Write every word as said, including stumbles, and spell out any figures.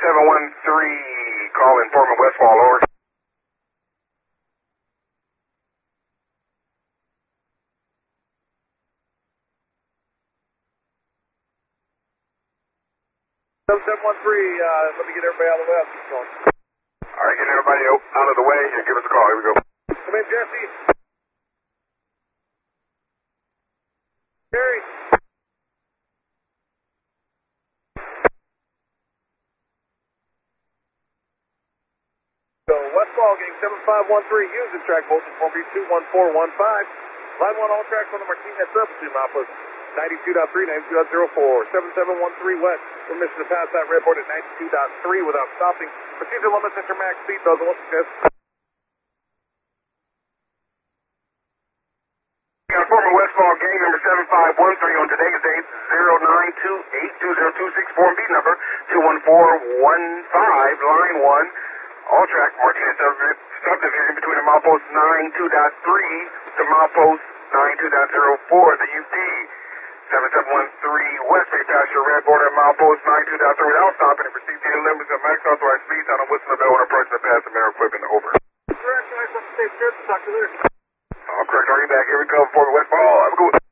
seven one three, call informant Westfall, over. seven seven one three, uh, let me get everybody out of the way. I'll keep going. All right, get everybody out of the way and give us a call. Here we go. Come in, Jesse. Gary. So, Westfall getting seven five one three, Houston track voltage four B two one four one five. Line one, all tracks on the Martinez sub between milepost ninety-two point three, ninety-two point zero four. seven seven one three west, permission to pass that red board at ninety-two point three without stopping. Procedure limits at your max speed, those are test. Former Westfall gang number seven five one three on today's date zero nine two eight two zero two six, form B number two one four one five, line one, all track Martinez subdivision between the milepost ninety-two point three to milepost ninety-two point zero four, the U T. seven seven one three west, may pass your red border at milepost ninety-two point three without stopping and proceed to your limits at max authorized speeds on a whistle and bell when approaching the pass of mirror equipment, over. Correct, guys, from the state church, talk to you later. All correct, are you back? Here we go for Westfall. Have a good one.